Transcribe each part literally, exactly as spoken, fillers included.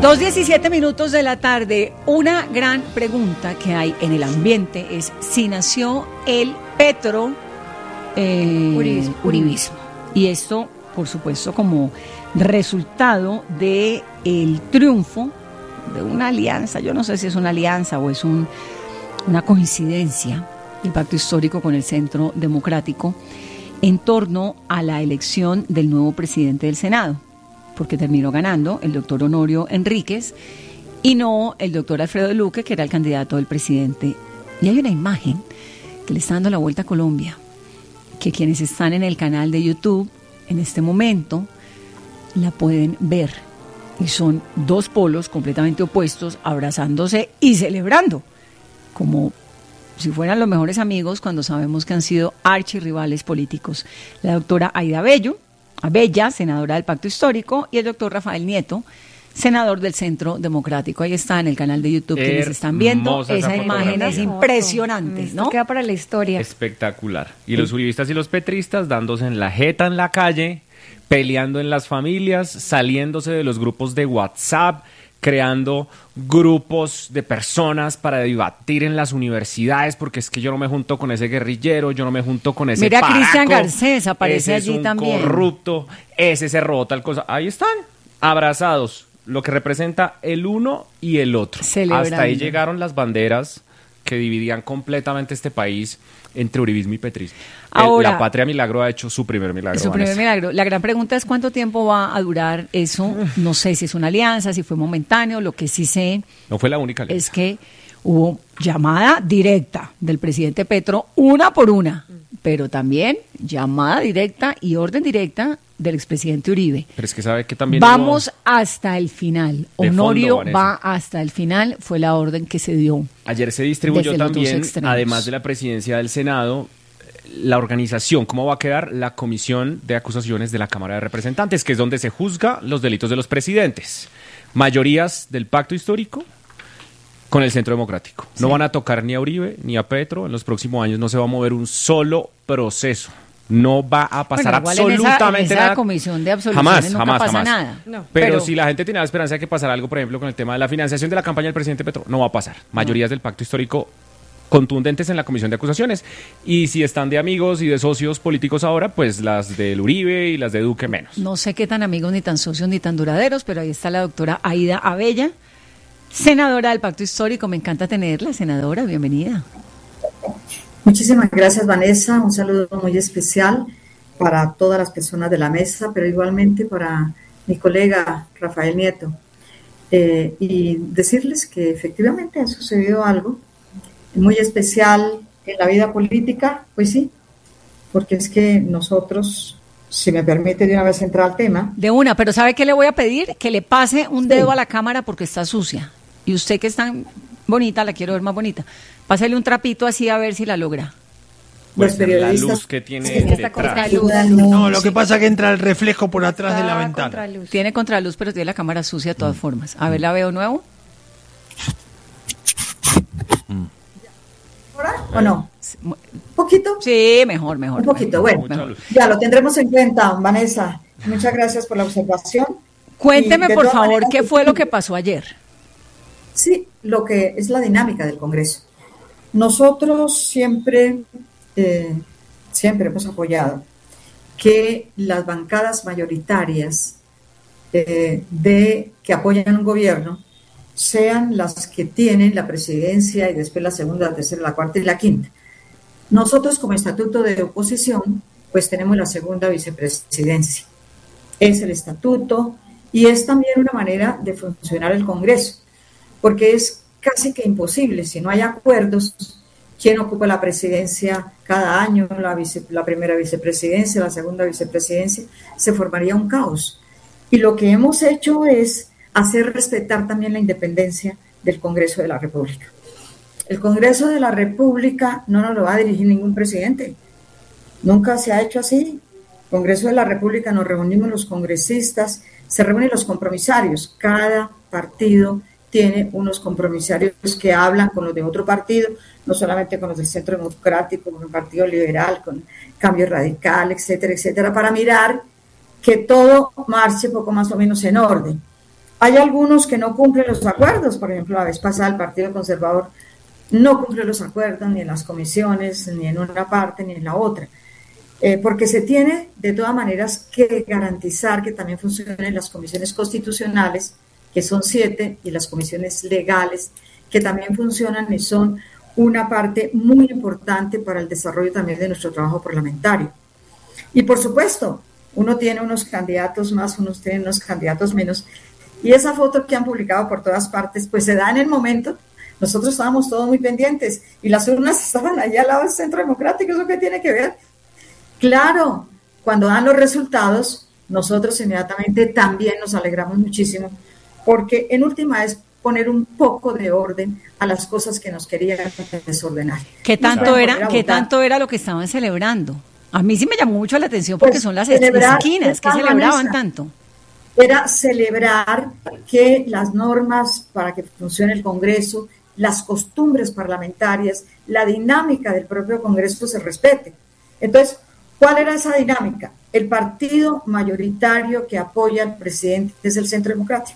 dos diecisiete minutos de la tarde. Una gran pregunta que hay en el ambiente es si nació el Petro eh, Uribismo. Uribismo. Y esto, por supuesto, como resultado de el triunfo de una alianza, yo no sé si es una alianza o es un, una coincidencia, el pacto histórico con el Centro Democrático en torno a la elección del nuevo presidente del Senado, porque terminó ganando el doctor Honorio Enríquez y no el doctor Alfredo Luque, que era el candidato del presidente. Y hay una imagen que le está dando la vuelta a Colombia, que quienes están en el canal de YouTube en este momento la pueden ver. Y son dos polos completamente opuestos, abrazándose y celebrando, como si fueran los mejores amigos cuando sabemos que han sido archirrivales políticos. La doctora Aida Bello, Abella, senadora del Pacto Histórico, y el doctor Rafael Nieto, senador del Centro Democrático. Ahí está en el canal de YouTube quienes están viendo. Esa, esa imagen es impresionante, ¿no? Queda para la historia. Espectacular. Y los uribistas y los petristas dándose en la jeta en la calle, peleando en las familias, saliéndose de los grupos de WhatsApp, creando grupos de personas para debatir en las universidades, porque es que yo no me junto con ese guerrillero, yo no me junto con ese Mira, paraco. Cristian Garcés aparece ese allí es un también. Corrupto, ese se robó tal cosa. Ahí están, abrazados, lo que representa el uno y el otro. Celebrando. Hasta ahí llegaron las banderas que dividían completamente este país entre uribismo y petrismo. Ahora, El, la Patria Milagro ha hecho su primer milagro. Su primer Vanessa. milagro. La gran pregunta es cuánto tiempo va a durar eso. No sé si es una alianza, si fue momentáneo. Lo que sí sé No fue la única alianza. es que hubo llamada directa del presidente Petro, una por una, pero también llamada directa y orden directa del expresidente Uribe. Pero es que sabe que también Vamos hubo... hasta el final. De Honorio fondo, Vanessa. va hasta el final, fue la orden que se dio. Ayer se distribuyó Desde los dos también, extremos. además de la presidencia del Senado, la organización, cómo va a quedar la Comisión de Acusaciones de la Cámara de Representantes, que es donde se juzga los delitos de los presidentes. Mayorías del Pacto Histórico con el Centro Democrático. No Sí. van a tocar ni a Uribe ni a Petro. En los próximos años no se va a mover un solo proceso. No va a pasar Bueno, igual en esa- absolutamente en esa nada. comisión de absoluciones Jamás, nunca jamás, pasa jamás. nada. No. Pero, Pero- si la gente tiene la esperanza de que pasara algo, por ejemplo, con el tema de la financiación de la campaña del presidente Petro, no va a pasar. Mayorías del Pacto Histórico contundentes en la Comisión de Acusaciones. Y si están de amigos y de socios políticos ahora, pues las del Uribe y las de Duque menos. No sé qué tan amigos, ni tan socios, ni tan duraderos, pero ahí está la doctora Aida Abella, senadora del Pacto Histórico. Me encanta tenerla, senadora, bienvenida. Muchísimas gracias, Vanessa. Un saludo muy especial para todas las personas de la mesa, pero igualmente para mi colega Rafael Nieto. Eh, y decirles que efectivamente ha sucedido algo muy especial en la vida política, pues sí, porque es que nosotros, si me permite de una vez entrar al tema. De una, pero ¿sabe qué le voy a pedir? Que le pase un dedo Sí. a la cámara porque está sucia. Y usted que es tan bonita, la quiero ver más bonita. Pásale un trapito así a ver si la logra. Puede Los ser la periodistas- luz que tiene Sí, está contra detrás. luz. No, lo que pasa es que entra el reflejo por atrás de la Está ventana. contraluz. Tiene contraluz, pero tiene la cámara sucia de todas formas. A ver, ¿la veo nuevo? ¿Ahora o no? Mu- ¿Un poquito? Sí, mejor, mejor. Un poquito, mejor, bueno. Mucha luz. Ya lo tendremos en cuenta, Vanessa. Muchas gracias por la observación. Cuénteme, Y de por todas favor, maneras, qué fue lo que pasó ayer. Sí, lo que es la dinámica del Congreso. Nosotros siempre, eh, siempre hemos apoyado que las bancadas mayoritarias eh, de que apoyan un gobierno sean las que tienen la presidencia y después la segunda, la tercera, la cuarta y la quinta. Nosotros como estatuto de oposición, pues tenemos la segunda vicepresidencia. Es el estatuto y es también una manera de funcionar el Congreso, porque es casi que imposible, si no hay acuerdos, quién ocupa la presidencia cada año, la, vice, la primera vicepresidencia, la segunda vicepresidencia, se formaría un caos. Y lo que hemos hecho es hacer respetar también la independencia del Congreso de la República. El Congreso de la República no nos lo va a dirigir ningún presidente. Nunca se ha hecho así. Congreso de la República nos reunimos los congresistas, se reúnen los compromisarios. Cada partido tiene unos compromisarios que hablan con los de otro partido, no solamente con los del Centro Democrático, con el Partido Liberal, con Cambio Radical, etcétera, etcétera, para mirar que todo marche poco más o menos en orden. Hay algunos que no cumplen los acuerdos, por ejemplo, la vez pasada el Partido Conservador no cumplió los acuerdos ni en las comisiones, ni en una parte, ni en la otra, eh, porque se tiene de todas maneras que garantizar que también funcionen las comisiones constitucionales, que son siete, y las comisiones legales, que también funcionan y son una parte muy importante para el desarrollo también de nuestro trabajo parlamentario. Y por supuesto, uno tiene unos candidatos más, unos tienen unos candidatos menos, y esa foto que han publicado por todas partes, pues se da en el momento. Nosotros estábamos todos muy pendientes y las urnas estaban allá al lado del Centro Democrático. ¿Eso qué tiene que ver? Claro, cuando dan los resultados, nosotros inmediatamente también nos alegramos muchísimo, porque en última es poner un poco de orden a las cosas que nos querían desordenar. ¿Qué tanto era, ¿qué tanto era lo que estaban celebrando? A mí sí me llamó mucho la atención porque pues son las esquinas que celebraban esa. tanto. Era celebrar que las normas para que funcione el Congreso, las costumbres parlamentarias, la dinámica del propio Congreso se respete. Entonces, ¿cuál era esa dinámica? El partido mayoritario que apoya al presidente es el Centro Democrático.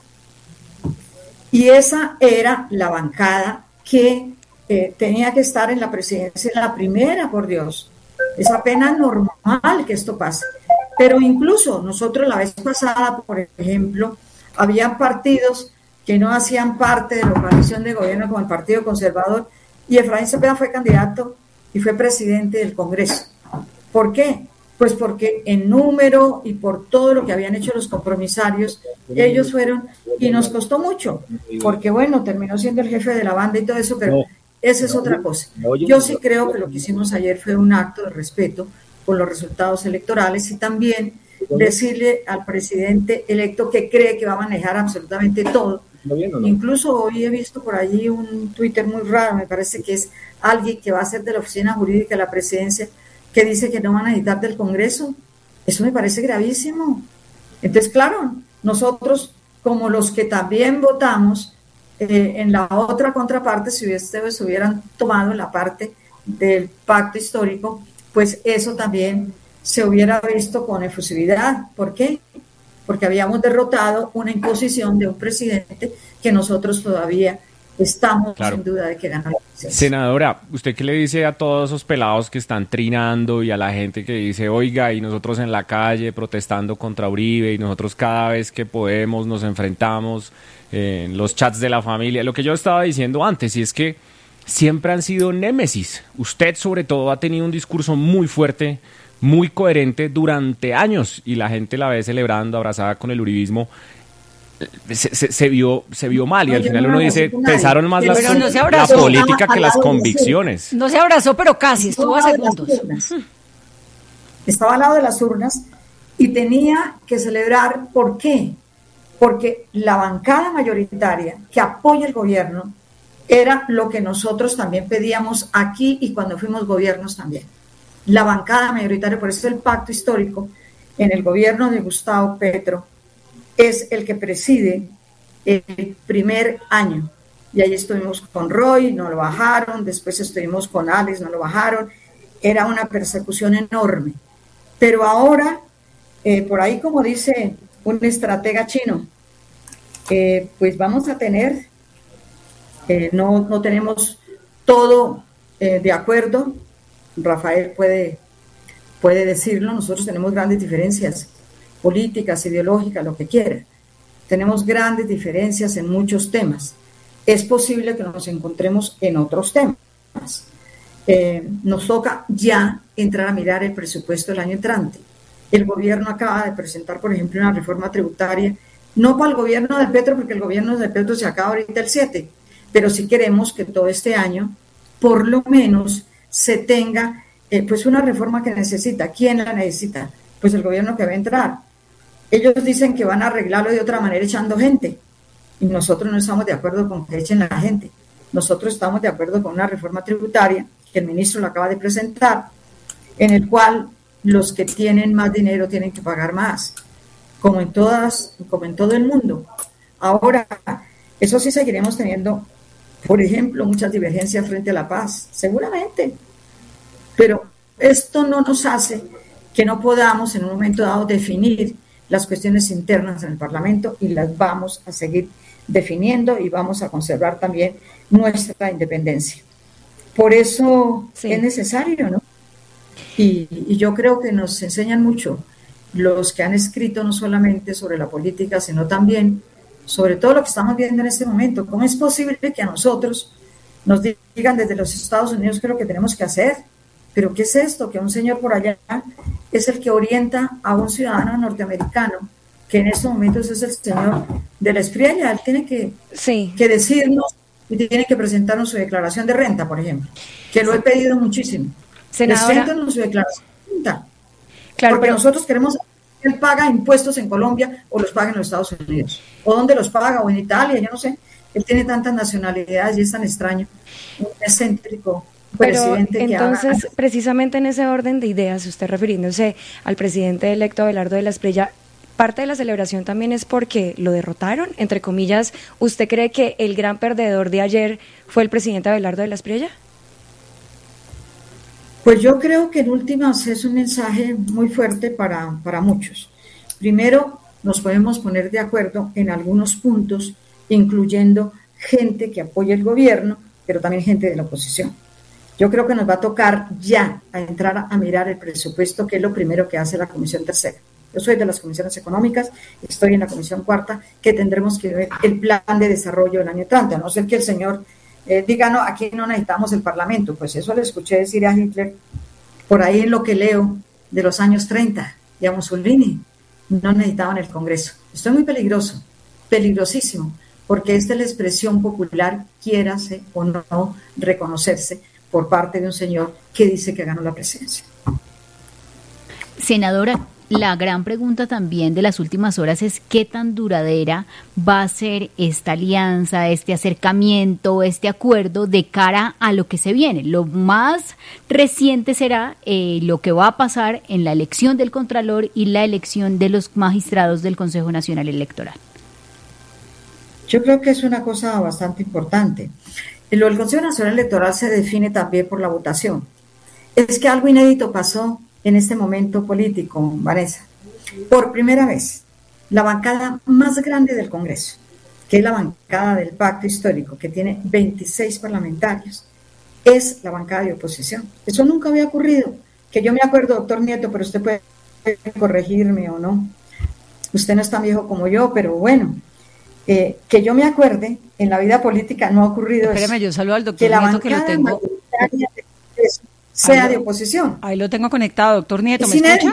Y esa era la bancada que eh, tenía que estar en la presidencia, la primera, por Dios. Es apenas normal que esto pase. Pero incluso nosotros la vez pasada, por ejemplo, había partidos que no hacían parte de la coalición de gobierno como el Partido Conservador, y Efraín Cepeda fue candidato y fue presidente del Congreso. ¿Por qué? Pues porque en número y por todo lo que habían hecho los compromisarios, ellos fueron, y nos costó mucho, porque bueno, terminó siendo el jefe de la banda y todo eso, pero esa es otra cosa. Yo sí creo que lo que hicimos ayer fue un acto de respeto por los resultados electorales y también decirle al presidente electo que cree que va a manejar absolutamente todo. Incluso hoy he visto por allí un Twitter muy raro, me parece que es alguien que va a ser de la oficina jurídica de la presidencia, que dice que no van a necesitar del Congreso. Eso me parece gravísimo. Entonces, claro, nosotros, como los que también votamos eh, en la otra contraparte, si ustedes hubieran tomado la parte del pacto histórico, pues eso también se hubiera visto con efusividad. ¿Por qué? Porque habíamos derrotado una imposición de un presidente que nosotros todavía estamos claro. sin duda de que ganó la presidencia. Senadora, ¿usted qué le dice a todos esos pelados que están trinando y a la gente que dice, oiga, y nosotros en la calle protestando contra Uribe y nosotros cada vez que podemos nos enfrentamos eh, en los chats de la familia? Lo que yo estaba diciendo antes, y es que siempre han sido némesis. Usted sobre todo ha tenido un discurso muy fuerte, muy coherente durante años y la gente la ve celebrando, abrazada con el uribismo. Se, se, se vio se vio mal y no, al final no uno dice pesaron más las, no la política que las convicciones. No se abrazó, pero casi estuvo a segundos. Estaba al lado de las urnas y tenía que celebrar. ¿Por qué? Porque la bancada mayoritaria que apoya el gobierno era lo que nosotros también pedíamos aquí y cuando fuimos gobiernos también. La bancada mayoritaria, por eso el pacto histórico en el gobierno de Gustavo Petro es el que preside el primer año. Y ahí estuvimos con Roy, no lo bajaron, después estuvimos con Alex, no lo bajaron. Era una persecución enorme. Pero ahora, eh, por ahí como dice un estratega chino, eh, pues vamos a tener, eh, no, no tenemos todo eh, de acuerdo. Rafael puede, puede decirlo, nosotros tenemos grandes diferencias políticas, ideológicas, lo que quiera. Tenemos grandes diferencias en muchos temas. Es posible que nos encontremos en otros temas. Eh, nos toca ya entrar a mirar el presupuesto del año entrante. El gobierno acaba de presentar, por ejemplo, una reforma tributaria, no para el gobierno de Petro, porque el gobierno de Petro se acaba ahorita el siete, pero sí queremos que todo este año, por lo menos, se tenga eh, pues una reforma que necesita. ¿Quién la necesita? Pues el gobierno que va a entrar. Ellos dicen que van a arreglarlo de otra manera echando gente, y nosotros no estamos de acuerdo con que echen la gente. Nosotros estamos de acuerdo con una reforma tributaria que el ministro lo acaba de presentar, en el cual los que tienen más dinero tienen que pagar más, como en todas, como en todo el mundo. Ahora, eso sí seguiremos teniendo, por ejemplo, muchas divergencias frente a la paz, seguramente, pero esto no nos hace que no podamos en un momento dado definir las cuestiones internas en el Parlamento y las vamos a seguir definiendo y vamos a conservar también nuestra independencia. Por eso sí. Es necesario, ¿no? Y, y yo creo que nos enseñan mucho los que han escrito no solamente sobre la política, sino también sobre todo lo que estamos viendo en este momento. ¿Cómo es posible que a nosotros nos digan desde los Estados Unidos qué es lo que tenemos que hacer? ¿Pero qué es esto? Que un señor por allá es el que orienta a un ciudadano norteamericano, que en estos momentos es el señor de la Espriella. Él tiene que, sí. que decirnos y tiene que presentarnos su declaración de renta, por ejemplo, que lo he pedido muchísimo. Preséntanos su declaración de renta. Claro, porque pero... nosotros queremos que él paga impuestos en Colombia o los paga en los Estados Unidos. O dónde los paga, o en Italia, yo no sé. Él tiene tantas nacionalidades y es tan extraño, un excéntrico. Pero entonces, haga... precisamente en ese orden de ideas, usted refiriéndose al presidente electo Abelardo de la Espriella, parte de la celebración también es porque lo derrotaron, entre comillas. ¿Usted cree que el gran perdedor de ayer fue el presidente Abelardo de la Espriella? Pues yo creo que en últimas es un mensaje muy fuerte para, para muchos. Primero, nos podemos poner de acuerdo en algunos puntos, incluyendo gente que apoya el gobierno, pero también gente de la oposición. Yo creo que nos va a tocar ya a entrar a, a mirar el presupuesto, que es lo primero que hace la Comisión Tercera. Yo soy de las comisiones económicas, estoy en la Comisión Cuarta, que tendremos que ver el plan de desarrollo del año entrante, a no ser que el señor eh, diga, no, aquí no necesitamos el Parlamento. Pues eso le escuché decir a Hitler, por ahí en lo que leo de los años treinta, y a Mussolini, no necesitaban el Congreso. Esto es muy peligroso, peligrosísimo, porque esta es la expresión popular, quiérase o no reconocerse por parte de un señor que dice que ganó la presidencia. Senadora, la gran pregunta también de las últimas horas es qué tan duradera va a ser esta alianza, este acercamiento, este acuerdo de cara a lo que se viene. Lo más reciente será eh, lo que va a pasar en la elección del Contralor y la elección de los magistrados del Consejo Nacional Electoral. Yo creo que es una cosa bastante importante. Lo del Consejo Nacional Electoral se define también por la votación. Es que algo inédito pasó en este momento político, Vanessa. Por primera vez, la bancada más grande del Congreso, que es la bancada del Pacto Histórico, que tiene veintiséis parlamentarios, es la bancada de oposición. Eso nunca había ocurrido. Que yo me acuerdo, doctor Nieto, pero usted puede corregirme o no. Usted no es tan viejo como yo, pero bueno, eh, que yo me acuerde, en la vida política no ha ocurrido Espérame, eso. Espérame, yo saludo al doctor Nieto, que lo tengo. sea ahí de lo, oposición. Ahí lo tengo conectado, doctor Nieto, ¿me escucha?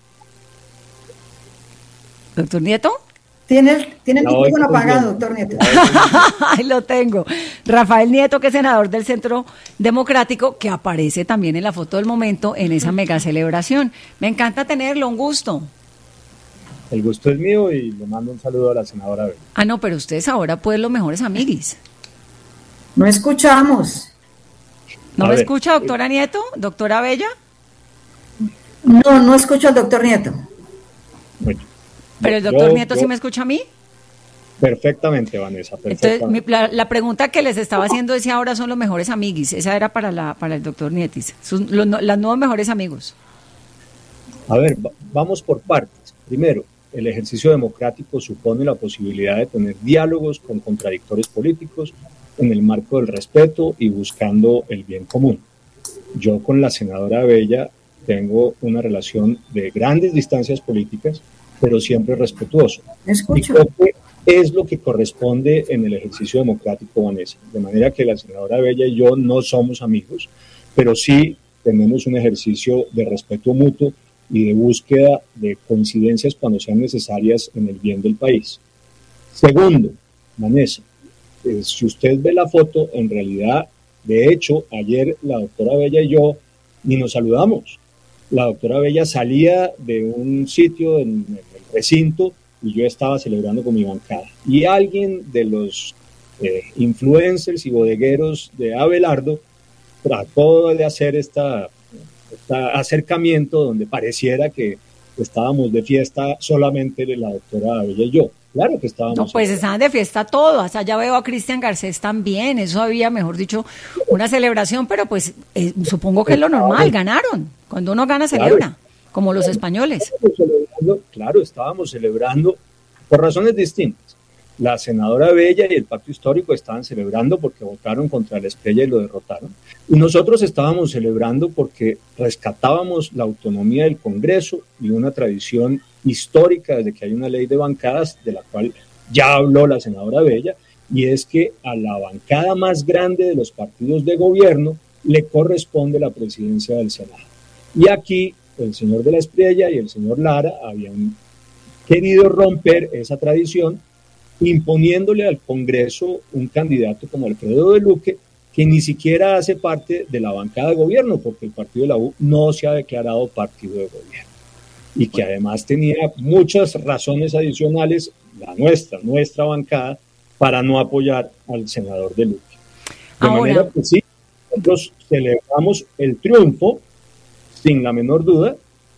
¿Doctor Nieto? Tiene el, tiene el micrófono apagado, doctor Nieto. Ahí lo tengo. Rafael Nieto, que es senador del Centro Democrático, que aparece también en la foto del momento en esa mega celebración. Me encanta tenerlo, un gusto. El gusto es mío y le mando un saludo a la senadora Bella. Ah, no, pero ustedes ahora pues los mejores amiguis. No escuchamos. ¿No me escucha, doctora Nieto? ¿Doctora Bella? No, no escucho al doctor Nieto. Bueno, ¿pero el doctor yo, Nieto yo, sí me escucha a mí? Perfectamente, Vanessa. Perfectamente. Entonces, mi, la, la pregunta que les estaba haciendo es si ahora son los mejores amiguis. Esa era para la para el doctor Nietis. Sus, los, los nuevos mejores amigos. A ver, va, vamos por partes. Primero, el ejercicio democrático supone la posibilidad de tener diálogos con contradictores políticos en el marco del respeto y buscando el bien común. Yo con la senadora Bella tengo una relación de grandes distancias políticas, pero siempre respetuoso. Escucho. Y creo que es lo que corresponde en el ejercicio democrático, Vanessa. De manera que la senadora Bella y yo no somos amigos, pero sí tenemos un ejercicio de respeto mutuo y de búsqueda de coincidencias cuando sean necesarias en el bien del país. Segundo, Vanessa, eh, si usted ve la foto, en realidad, de hecho, ayer la doctora Bella y yo ni nos saludamos. La doctora Bella salía de un sitio en el recinto y yo estaba celebrando con mi bancada. Y alguien de los eh, influencers y bodegueros de Abelardo trató de hacer esta, este acercamiento donde pareciera que estábamos de fiesta solamente la doctora Bella y yo. Claro que estábamos. No, pues estaban de fiesta todas. Allá veo a Cristian Garcés también. Eso había, mejor dicho, una celebración, pero pues eh, supongo que es lo normal. Ganaron. Cuando uno gana, celebra. Claro. Como los españoles. Claro, estábamos celebrando por razones distintas. La senadora Bella y el Pacto Histórico estaban celebrando porque votaron contra la Espriella y lo derrotaron. Y nosotros estábamos celebrando porque rescatábamos la autonomía del Congreso y una tradición histórica desde que hay una ley de bancadas, de la cual ya habló la senadora Bella, y es que a la bancada más grande de los partidos de gobierno le corresponde la presidencia del Senado. Y aquí el señor de la Espriella y el señor Lara habían querido romper esa tradición, imponiéndole al Congreso un candidato como Alfredo de Luque, que ni siquiera hace parte de la bancada de gobierno, porque el partido de la U no se ha declarado partido de gobierno, y que además tenía muchas razones adicionales, la nuestra, nuestra bancada, para no apoyar al senador de Luque. De Ahora, manera que sí, nosotros celebramos el triunfo, sin la menor duda,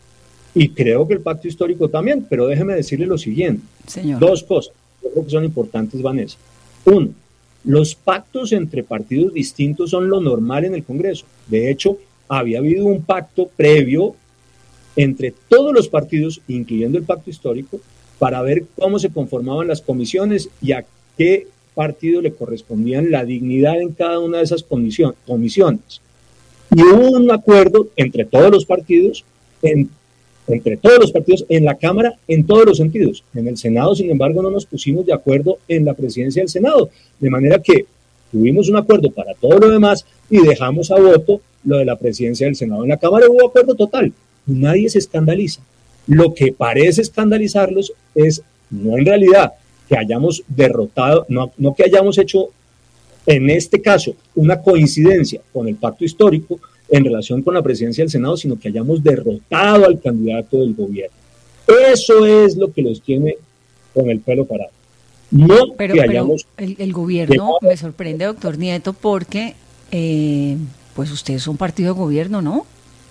y creo que el Pacto Histórico también, pero déjeme decirle lo siguiente. Señor. Dos cosas, yo creo que son importantes, Vanessa. Uno, los pactos entre partidos distintos son lo normal en el Congreso. De hecho, había habido un pacto previo entre todos los partidos, incluyendo el Pacto Histórico, para ver cómo se conformaban las comisiones y a qué partido le correspondían la dignidad en cada una de esas comisión, comisiones. Y hubo un acuerdo entre todos los partidos, en, entre todos los partidos en la Cámara, en todos los sentidos. En el Senado, sin embargo, no nos pusimos de acuerdo en la presidencia del Senado, de manera que tuvimos un acuerdo para todo lo demás y dejamos a voto lo de la presidencia del Senado. En la Cámara hubo acuerdo total y nadie se escandaliza. Lo que parece escandalizarlos es, no en realidad, que hayamos derrotado, no, no que hayamos hecho, en este caso, una coincidencia con el Pacto Histórico en relación con la presidencia del Senado, sino que hayamos derrotado al candidato del gobierno. Eso es lo que los tiene con el pelo parado. No pero, que pero hayamos... el, el gobierno me sorprende, doctor Nieto, porque eh, pues usted es un partido de gobierno, ¿no?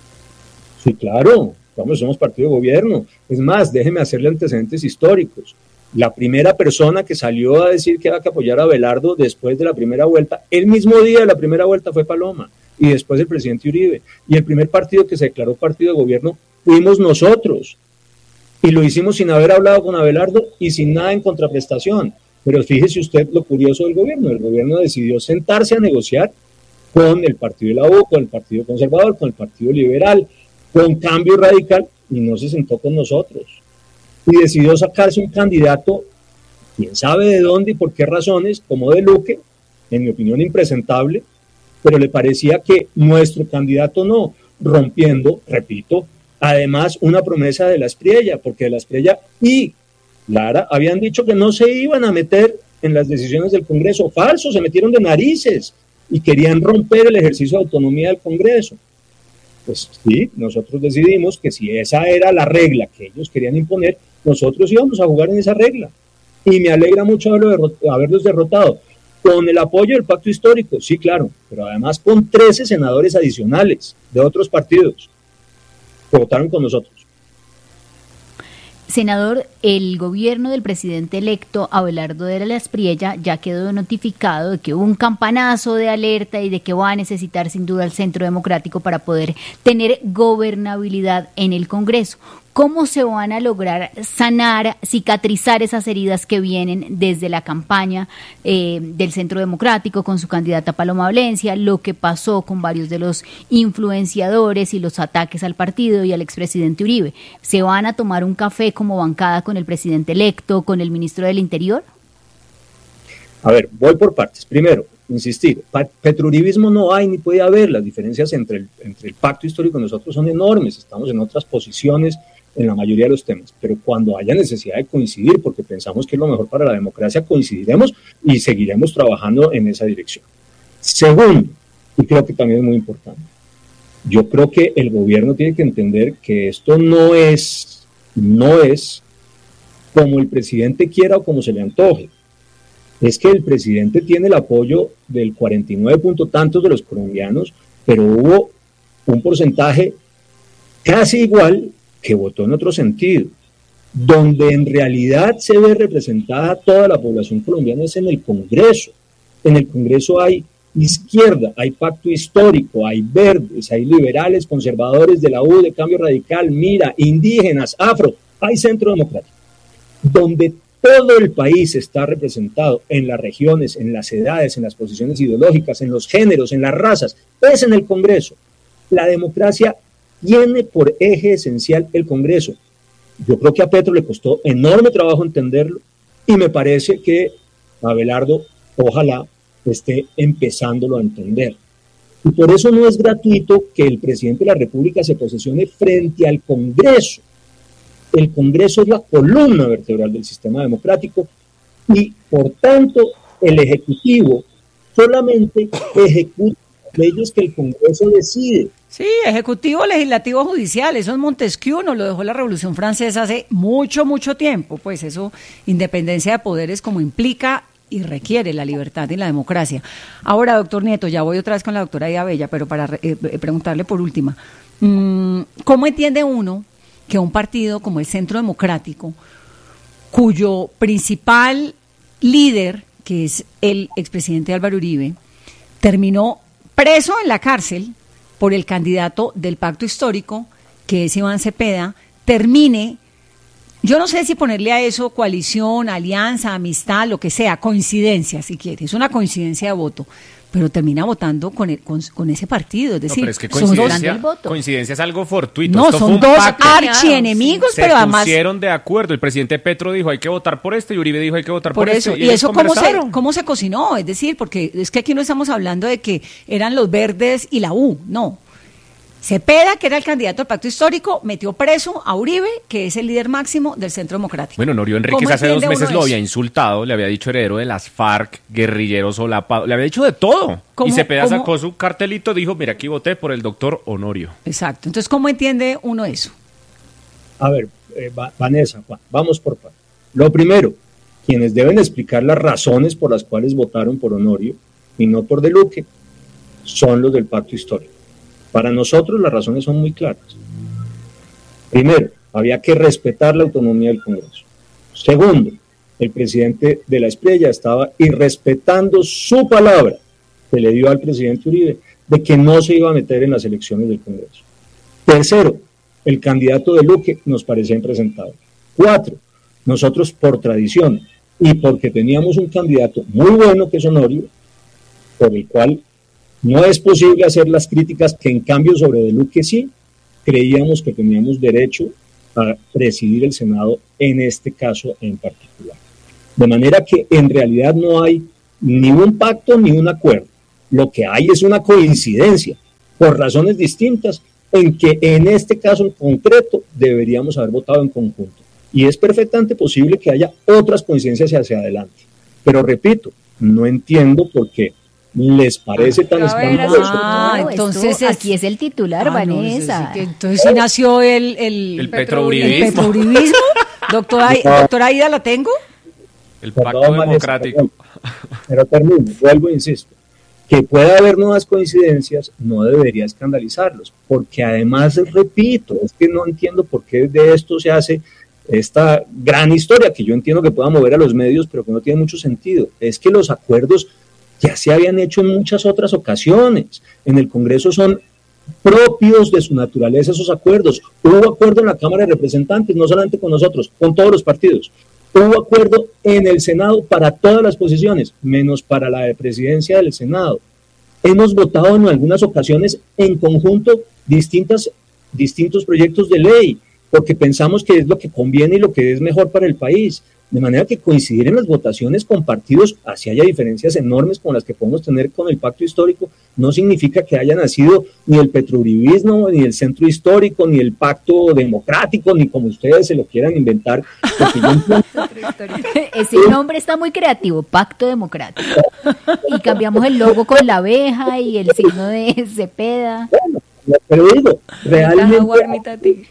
Sí, claro, vamos, somos partido de gobierno. Es más, déjeme hacerle antecedentes históricos. La primera persona que salió a decir que había que apoyar a Abelardo después de la primera vuelta, el mismo día de la primera vuelta fue Paloma, y después el presidente Uribe. Y el primer partido que se declaró partido de gobierno fuimos nosotros. Y lo hicimos sin haber hablado con Abelardo y sin nada en contraprestación. Pero fíjese usted lo curioso del gobierno. El gobierno decidió sentarse a negociar con el partido de la U, con el partido conservador, con el partido liberal, con Cambio Radical, y no se sentó con nosotros. Y decidió sacarse un candidato, quién sabe de dónde y por qué razones, como de Luque, en mi opinión impresentable, pero le parecía que nuestro candidato no, rompiendo, repito, además una promesa de la Espriella, porque de la Espriella y Lara habían dicho que no se iban a meter en las decisiones del Congreso. Falso, se metieron de narices y querían romper el ejercicio de autonomía del Congreso. Pues sí, nosotros decidimos que si esa era la regla que ellos querían imponer, nosotros íbamos a jugar en esa regla. Y me alegra mucho haberlo derrot- haberlos derrotado. Con el apoyo del Pacto Histórico, sí, claro, pero además con trece senadores adicionales de otros partidos que votaron con nosotros. Senador, el gobierno del presidente electo Abelardo de la Espriella ya quedó notificado de que hubo un campanazo de alerta y de que va a necesitar sin duda el Centro Democrático para poder tener gobernabilidad en el Congreso. ¿Cómo se van a lograr sanar, cicatrizar esas heridas que vienen desde la campaña eh, del Centro Democrático con su candidata Paloma Valencia, lo que pasó con varios de los influenciadores y los ataques al partido y al expresidente Uribe? ¿Se van a tomar un café como bancada con el presidente electo, con el ministro del Interior? A ver, voy por partes. Primero, insistir, petrouribismo no hay ni puede haber. Las diferencias entre el, entre el Pacto Histórico y nosotros son enormes. Estamos en otras posiciones en la mayoría de los temas, pero cuando haya necesidad de coincidir, porque pensamos que es lo mejor para la democracia, coincidiremos y seguiremos trabajando en esa dirección. Segundo, y creo que también es muy importante, yo creo que el gobierno tiene que entender que esto no es, no es como el presidente quiera o como se le antoje. Es que el presidente tiene el apoyo del cuarenta y nueve punto tantos de los colombianos, pero hubo un porcentaje casi igual que votó en otro sentido. Donde en realidad se ve representada toda la población colombiana es en el Congreso. En el Congreso hay izquierda, hay pacto histórico, hay verdes, hay liberales, conservadores de la U, de Cambio Radical, Mira, indígenas, afro, hay centro democrático, donde todo el país está representado en las regiones, en las edades, en las posiciones ideológicas, en los géneros, en las razas, es en el Congreso. La democracia tiene por eje esencial el Congreso. Yo creo que a Petro le costó enorme trabajo entenderlo y me parece que Abelardo, ojalá, esté empezándolo a entender. Y por eso no es gratuito que el presidente de la República se posesione frente al Congreso. El Congreso es la columna vertebral del sistema democrático y, por tanto, el Ejecutivo solamente ejecuta leyes que el Congreso decide. Sí, Ejecutivo, Legislativo, Judicial, eso es Montesquieu, nos lo dejó la Revolución Francesa hace mucho, mucho tiempo, pues eso, independencia de poderes como implica y requiere la libertad y la democracia. Ahora, doctor Nieto, ya voy otra vez con la doctora Aida Bella, pero para eh, preguntarle por última, ¿cómo entiende uno que un partido como el Centro Democrático, cuyo principal líder, que es el expresidente Álvaro Uribe, terminó preso en la cárcel por el candidato del pacto histórico, que es Iván Cepeda, termine, yo no sé si ponerle a eso coalición, alianza, amistad, lo que sea, coincidencia, si quiere, es una coincidencia de voto, pero termina votando con, el, con, con ese partido, es decir, no, pero es que coincidencia, son dos, coincidencia es algo fortuito. No, Esto son fue un dos pacto. archienemigos, Se pero además... Se pusieron de acuerdo, el presidente Petro dijo hay que votar por este y Uribe dijo hay que votar por, por eso, este. y, y eso cómo se, cómo se cocinó, es decir, porque es que aquí no estamos hablando de que eran los verdes y la U, no. Cepeda, que era el candidato al pacto histórico, metió preso a Uribe, que es el líder máximo del Centro Democrático. Bueno, Norio Enríquez hace dos meses lo había insultado, le había dicho heredero de las FARC, guerrilleros solapados, le había dicho de todo. Y Cepeda ¿cómo? Sacó su cartelito, dijo, mira, aquí voté por el doctor Honorio. Exacto. Entonces, ¿cómo entiende uno eso? A ver, eh, Vanessa, Juan, vamos por partes. Lo primero, quienes deben explicar las razones por las cuales votaron por Honorio y no por De Luque, son los del pacto histórico. Para nosotros las razones son muy claras. Primero, había que respetar la autonomía del Congreso. Segundo, el presidente de la Espriella estaba irrespetando su palabra que le dio al presidente Uribe de que no se iba a meter en las elecciones del Congreso. Tercero, el candidato de Luque nos parecía impresentable. Cuatro, nosotros por tradición y porque teníamos un candidato muy bueno que es Honorio, por el cual no es posible hacer las críticas que en cambio sobre De Luque sí, creíamos que teníamos derecho a presidir el Senado en este caso en particular. De manera que en realidad no hay ni un pacto ni un acuerdo. Lo que hay es una coincidencia, por razones distintas, en que en este caso en concreto deberíamos haber votado en conjunto. Y es perfectamente posible que haya otras coincidencias hacia adelante. Pero repito, no entiendo por qué les parece tan escandaloso. Ah, entonces es, aquí es el titular, ah, Vanessa. No, sí, entonces sí nació el, el, el petrouribismo. El petrouribismo. Doctora, doctora Aida, ¿la tengo? El pacto Perdón, democrático. Vanessa, pero termino, vuelvo e insisto. Que pueda haber nuevas coincidencias no debería escandalizarlos, porque además, repito, es que no entiendo por qué de esto se hace esta gran historia, que yo entiendo que pueda mover a los medios, pero que no tiene mucho sentido. Es que los acuerdos ya se habían hecho en muchas otras ocasiones. En el Congreso son propios de su naturaleza esos acuerdos. Hubo acuerdo en la Cámara de Representantes, no solamente con nosotros, con todos los partidos. Hubo acuerdo en el Senado para todas las posiciones, menos para la de presidencia del Senado. Hemos votado en algunas ocasiones en conjunto distintas, distintos proyectos de ley, porque pensamos que es lo que conviene y lo que es mejor para el país. De manera que coincidir en las votaciones con partidos, así haya diferencias enormes como las que podemos tener con el pacto histórico, no significa que haya nacido ni el petrouribismo, ni el centro histórico, ni el pacto democrático, ni como ustedes se lo quieran inventar. Yo... Ese nombre está muy creativo, pacto democrático. Y cambiamos el logo con la abeja y el signo de Cepeda. Bueno, pero digo, realmente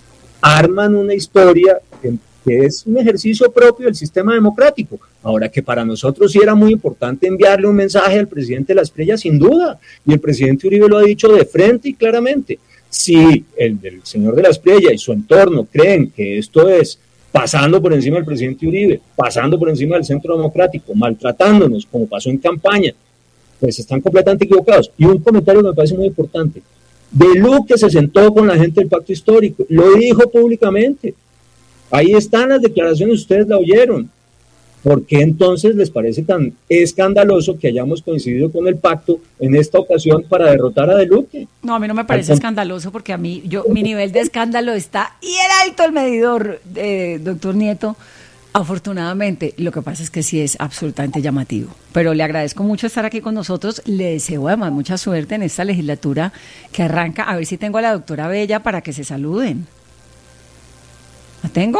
arman una historia que que es un ejercicio propio del sistema democrático. Ahora, que para nosotros sí era muy importante enviarle un mensaje al presidente de la Espriella, sin duda, y el presidente Uribe lo ha dicho de frente y claramente. Si el del señor de la Espriella y su entorno creen que esto es pasando por encima del presidente Uribe, pasando por encima del Centro Democrático, maltratándonos, como pasó en campaña, pues están completamente equivocados. Y un comentario que me parece muy importante. De Luque se sentó con la gente del pacto histórico, lo dijo públicamente. Ahí están las declaraciones, ustedes la oyeron. ¿Por qué entonces les parece tan escandaloso que hayamos coincidido con el pacto en esta ocasión para derrotar a De Luque? No, a mí no me parece escandaloso porque a mí, yo, mi nivel de escándalo está y era alto el medidor, eh, doctor Nieto, afortunadamente. Lo que pasa es que sí es absolutamente llamativo. Pero le agradezco mucho estar aquí con nosotros. Le deseo además mucha suerte en esta legislatura que arranca. A ver si tengo a la doctora Bella para que se saluden. ¿La tengo?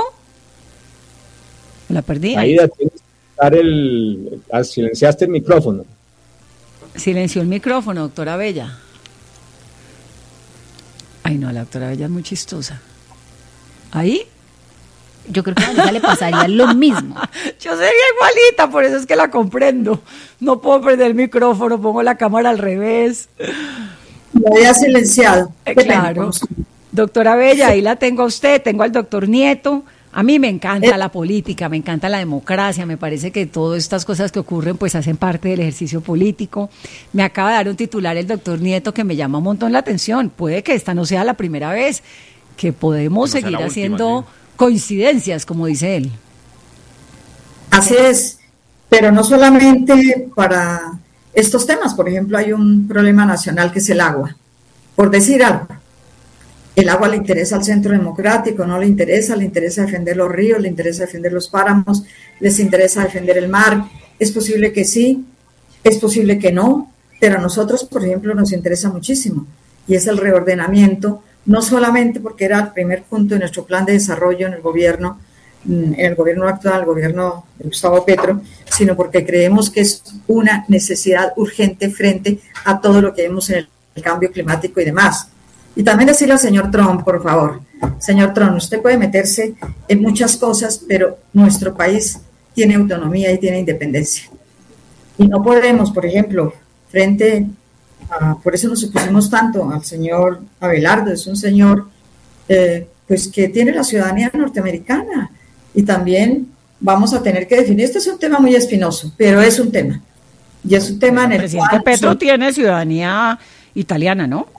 La perdí. Ahí tienes que dar el... silenciaste el micrófono. Silenció el micrófono, doctora Bella. Ay, no, la doctora Bella es muy chistosa. ¿Ahí? Yo creo que a Vanessa le pasaría lo mismo. Yo sería igualita, por eso es que la comprendo. No puedo perder el micrófono, pongo la cámara al revés. Lo había silenciado. Eh, claro. Doctora Bella, ahí la tengo a usted, tengo al doctor Nieto. A mí me encanta eh. la política, me encanta la democracia, me parece que todas estas cosas que ocurren pues hacen parte del ejercicio político. Me acaba de dar un titular el doctor Nieto que me llama un montón la atención. Puede que esta no sea la primera vez que podemos no seguir haciendo última, ¿sí? coincidencias, como dice él. Así es, pero no solamente para estos temas. Por ejemplo, hay un problema nacional que es el agua, por decir algo. El agua le interesa al Centro Democrático, no le interesa, le interesa defender los ríos, le interesa defender los páramos, les interesa defender el mar. Es posible que sí, es posible que no, pero a nosotros, por ejemplo, nos interesa muchísimo, y es el reordenamiento, no solamente porque era el primer punto de nuestro plan de desarrollo en el gobierno, en el gobierno actual, el gobierno de Gustavo Petro, sino porque creemos que es una necesidad urgente frente a todo lo que vemos en el cambio climático y demás. Y también decirle al señor Trump, por favor, señor Trump, usted puede meterse en muchas cosas, pero nuestro país tiene autonomía y tiene independencia. Y no podemos, por ejemplo, frente a, por eso nos opusimos tanto al señor Abelardo, es un señor eh, pues que tiene la ciudadanía norteamericana, y también vamos a tener que definir, este es un tema muy espinoso, pero es un tema, y es un tema en el, el presidente cual Petro son, tiene ciudadanía italiana, ¿no?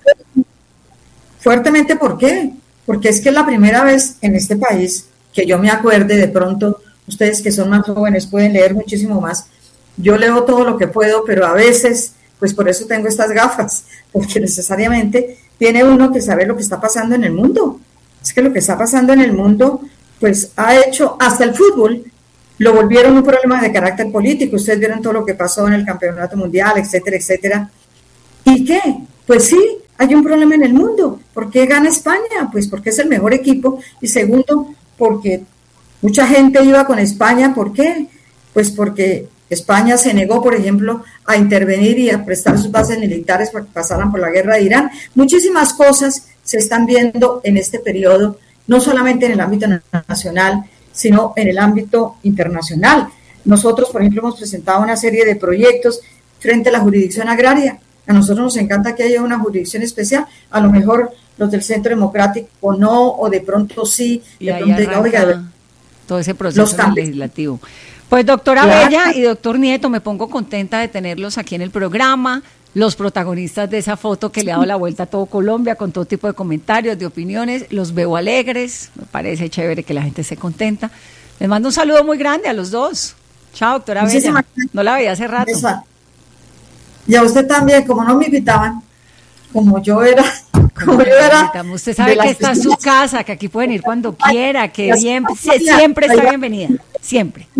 Fuertemente, ¿por qué? Porque es que es la primera vez en este país que yo me acuerde, de pronto, ustedes que son más jóvenes pueden leer muchísimo más, yo leo todo lo que puedo, pero a veces, pues por eso tengo estas gafas, porque necesariamente tiene uno que saber lo que está pasando en el mundo. Es que lo que está pasando en el mundo, pues ha hecho, hasta el fútbol, lo volvieron un problema de carácter político. Ustedes vieron todo lo que pasó en el campeonato mundial, etcétera, etcétera. ¿Y qué? Pues sí, hay un problema en el mundo. ¿Por qué gana España? Pues porque es el mejor equipo. Y segundo, porque mucha gente iba con España. ¿Por qué? Pues porque España se negó, por ejemplo, a intervenir y a prestar sus bases militares para que pasaran por la guerra de Irán. Muchísimas cosas se están viendo en este periodo, no solamente en el ámbito nacional, sino en el ámbito internacional. Nosotros, por ejemplo, hemos presentado una serie de proyectos frente a la jurisdicción agraria. A nosotros nos encanta que haya una jurisdicción especial, a lo mejor los del Centro Democrático no, o de pronto sí, y de ahí pronto diga, oiga, todo ese proceso legislativo. Pues doctora claro. Bella y doctor Nieto, me pongo contenta de tenerlos aquí en el programa, los protagonistas de esa foto que le ha dado la vuelta a todo Colombia, con todo tipo de comentarios, de opiniones, los veo alegres, me parece chévere que la gente esté contenta. Les mando un saludo muy grande a los dos. Chao, doctora Bella, no la veía hace rato. Esa. Y a usted también, como no me invitaban, como yo era, como yo era. Usted sabe que está en su casa, que aquí pueden ir cuando quiera, que siempre, siempre está bienvenida, siempre.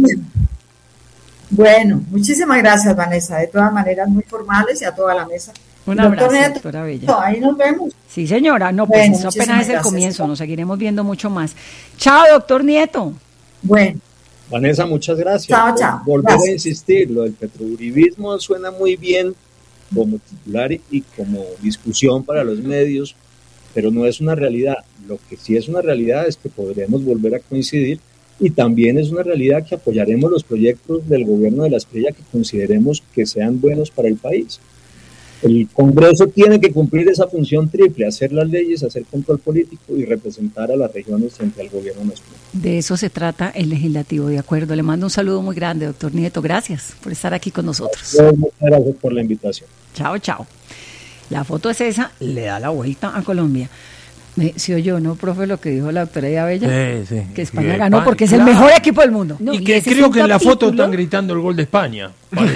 Bueno, muchísimas gracias, Vanessa, de todas maneras muy formales, y a toda la mesa. Un abrazo, Neto, doctora Bella. Ahí nos vemos. Sí, señora, no, pues bueno, eso apenas es el comienzo, nos seguiremos viendo mucho más. Chao, doctor Nieto. Bueno. Vanessa, muchas gracias. Chao, chao. Volver gracias. a insistir, lo del petrouribismo suena muy bien como titular y como discusión para los medios, pero no es una realidad. Lo que sí es una realidad es que podremos volver a coincidir, y también es una realidad que apoyaremos los proyectos del gobierno de la Espriella que consideremos que sean buenos para el país. El Congreso tiene que cumplir esa función triple, hacer las leyes, hacer control político y representar a las regiones frente al gobierno nacional. De eso se trata el legislativo, de acuerdo. Le mando un saludo muy grande, doctor Nieto. Gracias por estar aquí con nosotros. Muchas gracias por la invitación. Chao, chao. La foto es esa, le da la vuelta a Colombia. Sí o yo, ¿no, profe, lo que dijo la doctora Ida Bella? Sí, sí. Que España que ganó España, porque claro. es el mejor equipo del mundo. No, y que creo que en la foto están gritando el gol de España.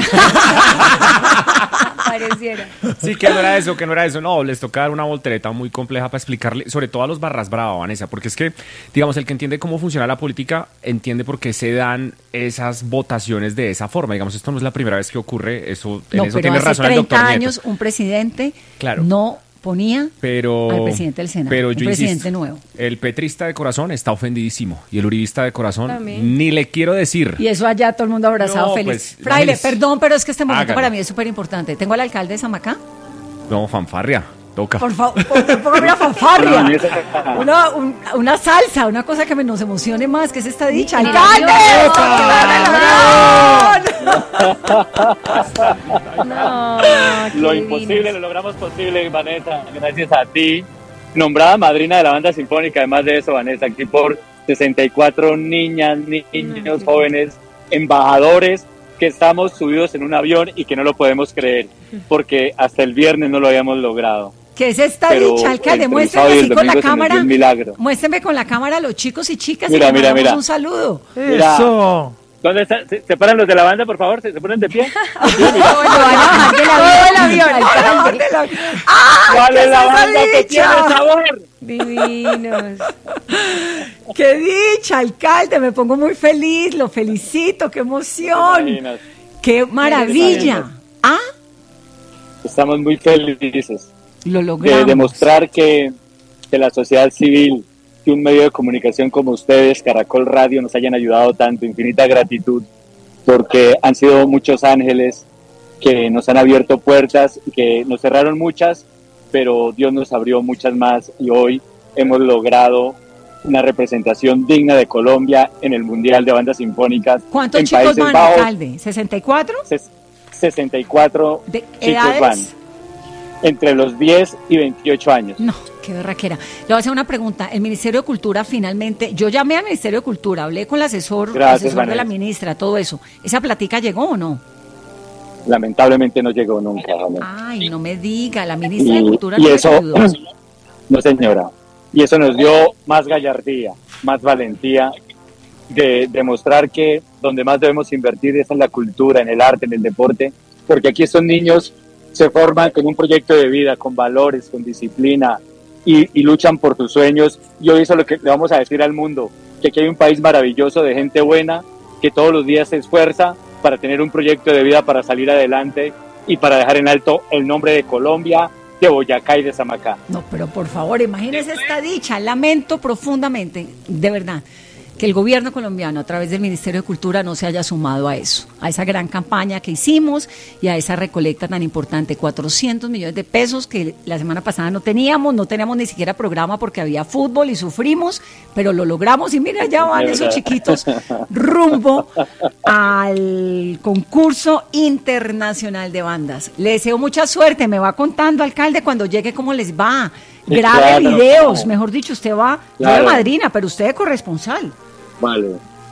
Pareciera. Sí, que no era eso, que no era eso. No, les toca dar una voltereta muy compleja para explicarle, sobre todo a los barras bravas, Vanessa, porque es que, digamos, el que entiende cómo funciona la política, entiende por qué se dan esas votaciones de esa forma. Digamos, esto no es la primera vez que ocurre, eso, en no, eso pero tiene hace razón el doctor treinta Nieto. años un presidente Claro. no ponía pero, al presidente del Senado, pero un yo presidente insisto, nuevo. El petrista de corazón está ofendidísimo y el uribista de corazón También. ni le quiero decir. Y eso allá todo el mundo abrazado, No, feliz. pues, Fraile, imagínese. perdón, pero es que este momento Hágale. para mí es súper importante. Tengo al alcalde de Samacá. No, fanfarria, toca. Por favor, póngame una fanfarria. Una, un- una salsa, una cosa que me nos emocione más, que es esta dicha. ¡Alcalde! No, qué Lo divino. imposible lo logramos posible, Vanessa, gracias a ti. Nombrada madrina de la banda sinfónica, además de eso, Vanessa, aquí por sesenta y cuatro niñas, niños, jóvenes, embajadores, que estamos subidos en un avión y que no lo podemos creer, porque hasta el viernes no lo habíamos logrado. ¿Qué es esta Pero dicha, alcalde? entre el sábado Muéstrame y el así con la domingo se nos dio cámara. un milagro. Muéstrame con la cámara a los chicos y chicas Mira, y le mira, mandamos mira. un saludo. Mira. Eso. ¿Dónde están? ¿Se, se paran los de la banda, por favor? ¿Se, se ponen de pie? Lo van a bajar del avión, alcalde. ¡Ah! ¿Cuál ¿qué es la esa banda que dicha? tiene sabor? Divinos. ¡Qué dicha, alcalde! Me pongo muy feliz, lo felicito, qué emoción. Imaginas. ¡Qué maravilla! ¿Ah? Estamos muy felices Lo de logramos. demostrar que, que la sociedad civil, que un medio de comunicación como ustedes, Caracol Radio, nos hayan ayudado tanto. Infinita gratitud, porque han sido muchos ángeles que nos han abierto puertas y que nos cerraron muchas, pero Dios nos abrió muchas más y hoy hemos logrado una representación digna de Colombia en el Mundial de Bandas Sinfónicas. ¿Cuántos en chicos Países van, Bajos. alcalde? ¿sesenta y cuatro? Ses- sesenta y cuatro ¿De chicos edades? van, entre los diez y veintiocho años. No, qué berraquera. Le voy a hacer una pregunta. El Ministerio de Cultura finalmente, yo llamé al Ministerio de Cultura, hablé con el asesor, Gracias, asesor de la Vanessa. ministra, todo eso. ¿Esa platica llegó o no? Lamentablemente no llegó nunca. Vanessa. Ay, no me diga, la ministra de Y, Cultura y no eso, les ayudó. no señora, y eso nos dio más gallardía, más valentía de demostrar que donde más debemos invertir es en la cultura, en el arte, en el deporte, porque aquí estos niños se forman con un proyecto de vida, con valores, con disciplina y, y luchan por sus sueños. Y hoy eso es lo que le vamos a decir al mundo, que aquí hay un país maravilloso de gente buena, que todos los días se esfuerza para tener un proyecto de vida, para salir adelante y para dejar en alto el nombre de Colombia, de Boyacá y de Samacá. No, pero por favor, imagínese esta dicha. Lamento profundamente, de verdad, que el gobierno colombiano, a través del Ministerio de Cultura, no se haya sumado a eso, a esa gran campaña que hicimos y a esa recolecta tan importante, cuatrocientos millones de pesos que la semana pasada no teníamos, no teníamos ni siquiera programa porque había fútbol y sufrimos, pero lo logramos y mira, ya van esos chiquitos rumbo al concurso internacional de bandas. Le deseo mucha suerte, me va contando, alcalde, cuando llegue cómo les va. Grabe Claro, videos, claro. mejor dicho, usted va, yo Claro. de madrina, pero usted de corresponsal. Vale.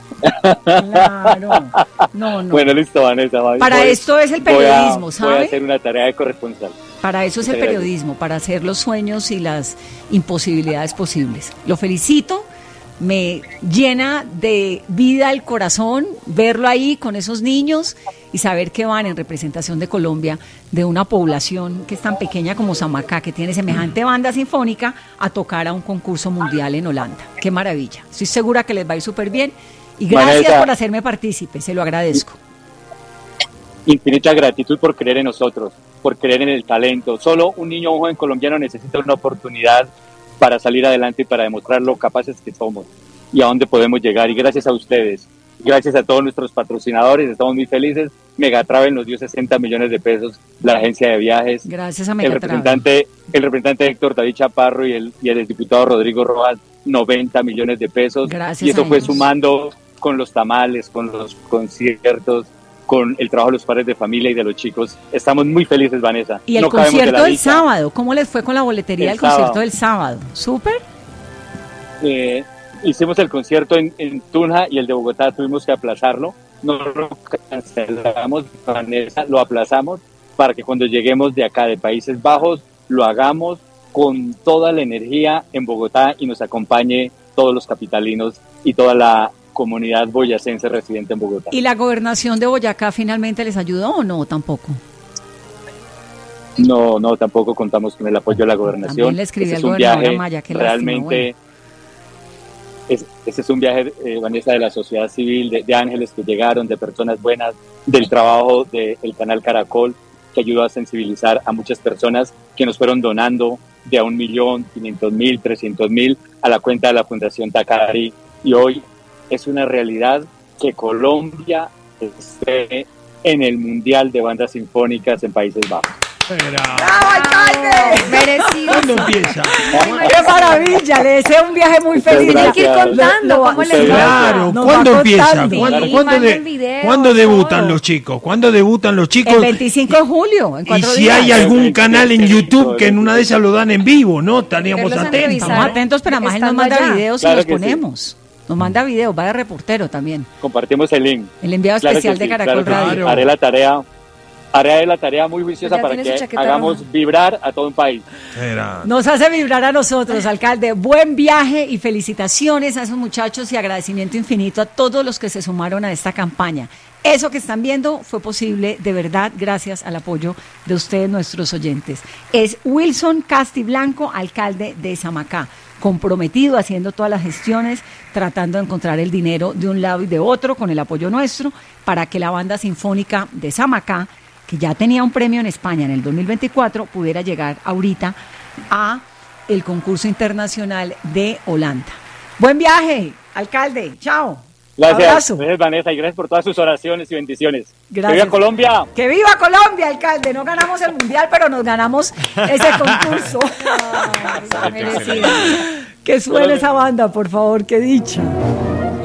Claro. No, no. Bueno, listo, Vanessa. voy- Para voy- esto es el voy a- periodismo, Voy ¿sabe? a hacer una tarea de corresponsal. Para eso es el Muchas gracias. periodismo, para hacer los sueños y las imposibilidades posibles. Lo felicito, me llena de vida el corazón verlo ahí con esos niños y saber que van en representación de Colombia, de una población que es tan pequeña como Samacá, que tiene semejante banda sinfónica, a tocar a un concurso mundial en Holanda. Qué maravilla. Estoy segura que les va a ir súper bien y gracias Vanessa. por hacerme partícipe, se lo agradezco. Infinita gratitud por creer en nosotros, por creer en el talento. Solo un niño o un joven colombiano necesita una oportunidad para salir adelante y para demostrar lo capaces que somos y a dónde podemos llegar. Y gracias a ustedes, gracias a todos nuestros patrocinadores, estamos muy felices. Megatravel nos dio sesenta millones de pesos, la agencia de viajes. Gracias a El Megatravel. representante, el representante Héctor David Chaparro y el, y el diputado Rodrigo Rojas, noventa millones de pesos. Gracias y eso a fue ellos. sumando con los tamales, con los conciertos, con el trabajo de los padres de familia y de los chicos. Estamos muy felices, Vanessa. Y el no concierto de del dicha. sábado, ¿cómo les fue con la boletería El del concierto sábado. del sábado? ¿Súper? Eh, hicimos el concierto en, en Tunja y el de Bogotá tuvimos que aplazarlo. No lo cancelamos, Vanessa, lo aplazamos para que cuando lleguemos de acá, de Países Bajos, lo hagamos con toda la energía en Bogotá y nos acompañe todos los capitalinos y toda la comunidad boyacense residente en Bogotá. ¿Y la gobernación de Boyacá finalmente les ayudó o no tampoco? No, no, tampoco contamos con el apoyo de la gobernación. También le escribí Ese al es un gobernador viaje Amaya, qué realmente, es, ese es un viaje, eh, Vanessa, de la sociedad civil, de, de ángeles que llegaron, de personas buenas, del trabajo del canal Caracol, que ayudó a sensibilizar a muchas personas que nos fueron donando de a un millón, quinientos mil, trescientos mil a la cuenta de la Fundación Takari. Y hoy es una realidad que Colombia esté en el Mundial de Bandas Sinfónicas en Países Bajos. ¡Bravo, alcalde! Merecido. ¿Cuándo empieza? ¡Qué maravilla! Le deseo un viaje muy Muchas feliz. gracias. Hay que ir contando Lo- cómo les Muchas va. Claro, Nos ¿cuándo va empieza? contando. ¿Cuándo, Sí, cuándo de- manden videos, cuándo debutan todo. los chicos? ¿Cuándo debutan los chicos? El veinticinco de julio, en Y cuatro si días. hay algún Sí, canal en sí, YouTube sí, que en una de esas lo dan en vivo, ¿no? Estaríamos Quererlos atentos. revisar. Estamos atentos, pero además él nos Estando manda allá. videos y Claro los que sí. ponemos. Nos manda videos, va de reportero también. Compartimos el link. El enviado Claro especial que de sí, Caracol claro que sí. Radio. Claro. Haré la tarea, haré la tarea muy juiciosa Ya para tiene su que chaqueta hagamos roja. vibrar a todo un país. Era- Nos hace vibrar a nosotros, alcalde. Buen viaje y felicitaciones a esos muchachos y agradecimiento infinito a todos los que se sumaron a esta campaña. Eso que están viendo fue posible de verdad gracias al apoyo de ustedes, nuestros oyentes. Es Wilson Castiblanco, alcalde de Samacá, comprometido haciendo todas las gestiones, tratando de encontrar el dinero de un lado y de otro con el apoyo nuestro para que la banda sinfónica de Samacá, que ya tenía un premio en España en el dos mil veinticuatro, pudiera llegar ahorita a el concurso internacional de Holanda. Buen viaje, alcalde. Chao. Gracias, Abrazo. gracias Vanessa y gracias por todas sus oraciones y bendiciones. Gracias. ¡Que viva Colombia! ¡Que viva Colombia, alcalde! No ganamos el mundial, pero nos ganamos ese concurso. Ay, merecido. Que suene esa banda, por favor, qué dicha.